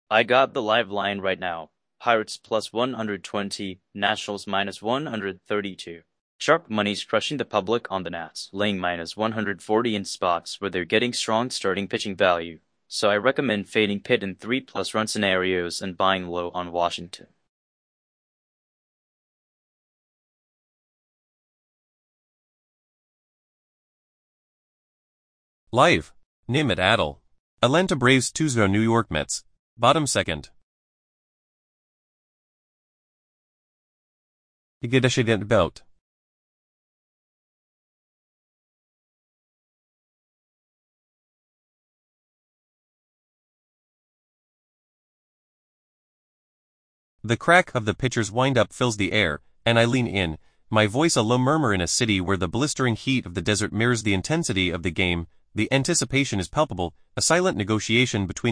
I got the live line right now. Pirates plus 120, Nationals minus 132. Sharp money's crushing the public on the Nats, laying minus 140 in spots where they're getting strong starting pitching value. So I recommend fading Pitt in 3+ run scenarios and buying low on Washington. Live. Nimit Adel. Atlanta Braves 2-0 New York Mets. Bottom second. Igedeshident belt. The crack of the pitcher's wind-up fills the air, and I lean in, my voice a low murmur in a city where the blistering heat of the desert mirrors the intensity of the game. The anticipation is palpable, a silent negotiation between